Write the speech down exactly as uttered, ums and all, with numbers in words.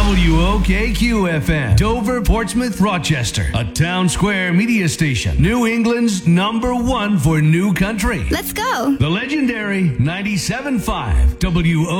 W O K Q F M, Dover, Portsmouth, Rochester, a Town Square media station. New England's number one for new country. Let's go. The legendary ninety-seven point five W O